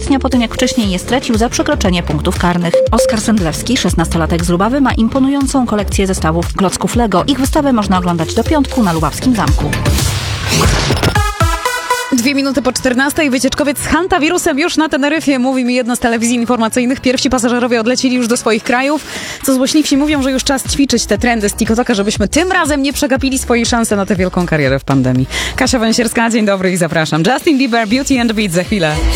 kwietnia po tym, jak wcześniej je stracił za przekroczenie punktów karnych. Oskar Sendlewski, 16-latek z Lubawy, ma imponującą kolekcję zestawów klocków Lego. Ich wystawę można oglądać do piątku na Lubawskim Zamku. 2:14. Wycieczkowiec z hantawirusem już na Teneryfie. Mówi mi jedna z telewizji informacyjnych. Pierwsi pasażerowie odlecieli już do swoich krajów. Co złośliwsi mówią, że już czas ćwiczyć te trendy z TikToka, żebyśmy tym razem nie przegapili swojej szansy na tę wielką karierę w pandemii. Kasia Wąsierska, dzień dobry i zapraszam. Justin Bieber, Beauty and the Beat za chwilę.